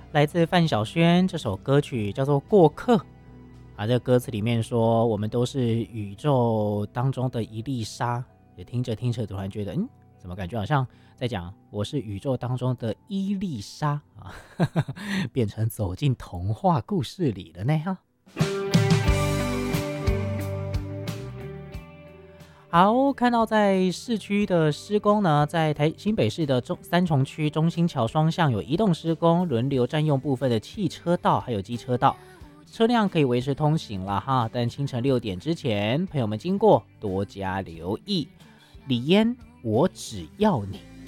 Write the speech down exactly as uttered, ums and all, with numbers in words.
来自范晓萱，这首歌曲叫做《过客》啊。这歌词里面说，我们都是宇宙当中的一粒沙，也听着听着，突然觉得，嗯，怎么感觉好像在讲我是宇宙当中的伊丽莎啊，变成走进童话故事里了呢哈。好，看到在市区的施工呢，在台新北市的中三重区中心桥双向有移动施工，轮流占用部分的汽车道还有机车道，车辆可以维持通行了哈。但清晨六点之前，朋友们经过多加留意。李嫣，我只要你